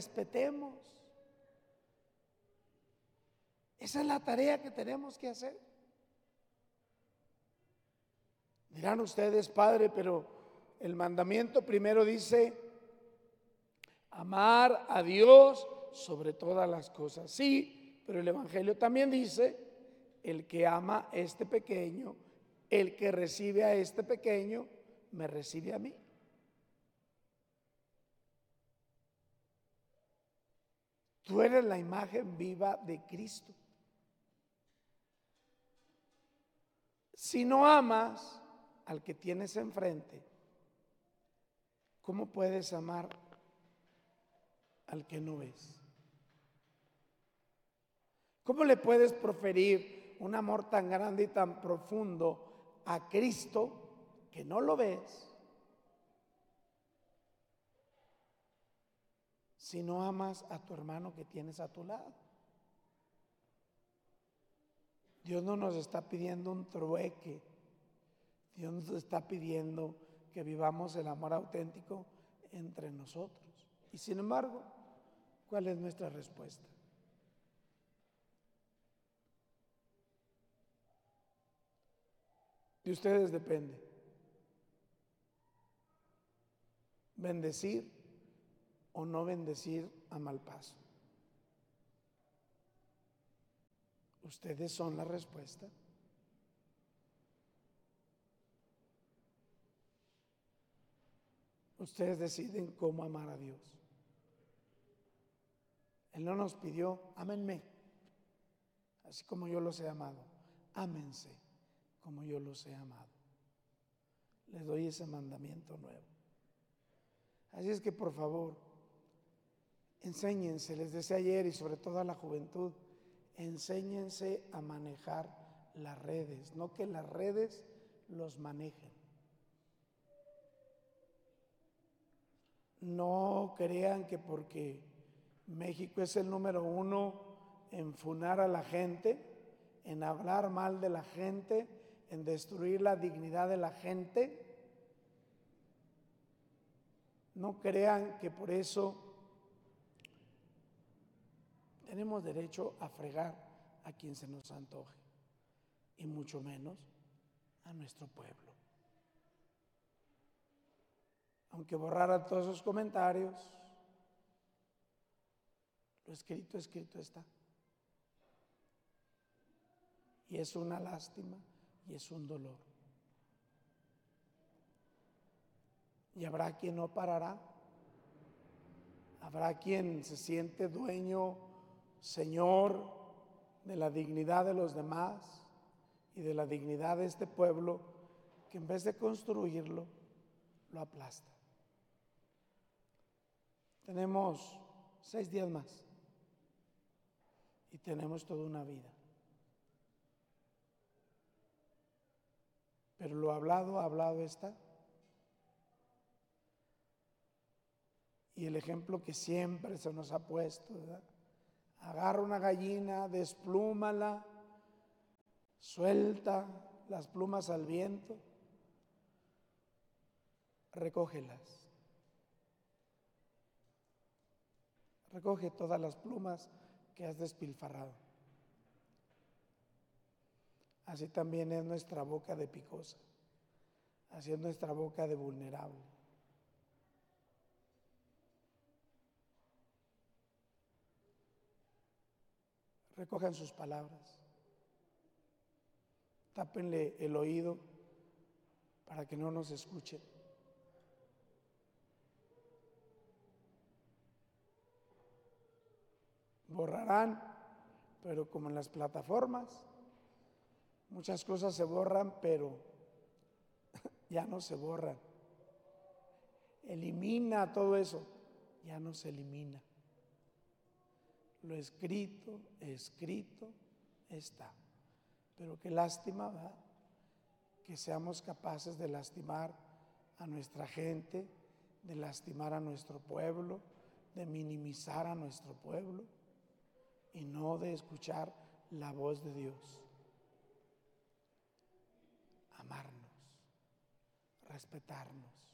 respetemos. Esa es la tarea que tenemos que hacer. Dirán ustedes, Padre, pero el mandamiento primero dice amar a Dios sobre todas las cosas. Sí, pero el Evangelio también dice, el que ama a este pequeño, el que recibe a este pequeño, me recibe a mí. Tú eres la imagen viva de Cristo. Si no amas al que tienes enfrente, ¿cómo puedes amar al que no ves? ¿Cómo le puedes proferir un amor tan grande y tan profundo a Cristo que no lo ves si no amas a tu hermano que tienes a tu lado? Dios no nos está pidiendo un trueque. Dios nos está pidiendo que vivamos el amor auténtico entre nosotros. Y sin embargo, ¿cuál es nuestra respuesta? De ustedes depende. Bendecir o no bendecir a mal paso. Ustedes son la respuesta. Ustedes deciden cómo amar a Dios. Él no nos pidió, ámenme, así como yo los he amado. Ámense como yo los he amado. Les doy ese mandamiento nuevo. Así es que por favor, enséñense, les decía ayer y sobre todo a la juventud, enséñense a manejar las redes, no que las redes los manejen. No crean que porque México es el número 1 en funar a la gente, en hablar mal de la gente, en destruir la dignidad de la gente, no crean que por eso tenemos derecho a fregar a quien se nos antoje, y mucho menos a nuestro pueblo. Aunque borrara todos esos comentarios, lo escrito, escrito está. Y es una lástima y es un dolor. Y habrá quien no parará. Habrá quien se siente dueño, señor de la dignidad de los demás y de la dignidad de este pueblo, que en vez de construirlo, lo aplasta. Tenemos 6 días más y tenemos toda una vida. Pero lo hablado está. Y el ejemplo que siempre se nos ha puesto, ¿verdad? Agarra una gallina, desplúmala, suelta las plumas al viento, recógelas. Recoge todas las plumas que has despilfarrado. Así también es nuestra boca de picosa. Así es nuestra boca de vulnerable. Recojan sus palabras. Tápenle el oído para que no nos escuchen. Borrarán, pero como en las plataformas, muchas cosas se borran, pero ya no se borran. Elimina todo eso, ya no se elimina. Lo escrito, escrito está. Pero qué lástima, ¿verdad? Que seamos capaces de lastimar a nuestra gente, de lastimar a nuestro pueblo, de minimizar a nuestro pueblo y no de escuchar la voz de Dios. Amarnos, respetarnos,